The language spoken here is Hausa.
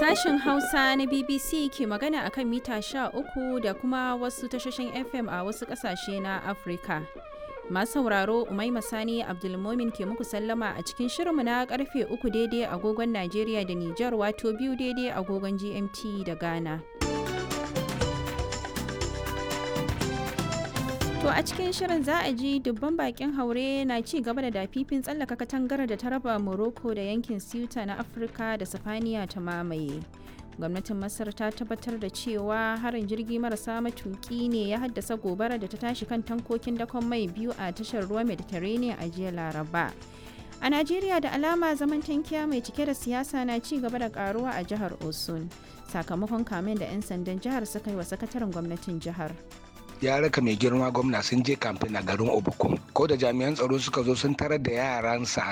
Sashen Hausa na BBC ke magana akan mita 13 da kuma wasu tashoshin FM a wasu ƙasashe na Afirka. Masu sauraro Umaima Sani Abdulmomin ke muku sallama a cikin shirinmu na karfe 3 daidai agogon Najeriya da Nijar wato 2 daidai agogon GMT da Ghana. To a cikin shirin za a ji dubban bakin haure na ci gaba da dafifin tsallaka katangar da ta raba Morocco da yankin Ceuta na Afirka da Sifaniya ta mamaye. Gwamnatin Masar ta tabbatar da cewa harin jirgi marasa matuki ne ya haddasa gobara da ta tashi kan tankokin dakon mai biyu a tashar ruwa Mediterranean a jiya Laraba. A Najeriya da alama zaman tankiya mai cike da siyasa na ci gaba da karuwa a jihar Osun sakamakon kamen da 'yan sandan jihar suka yi wa sakataren gwamnatin jihar. Ya raka mai girma gwamna sun je kamfen a garin Obukum. Ko da jami'an tsaro suka zo sun tarar da yaransa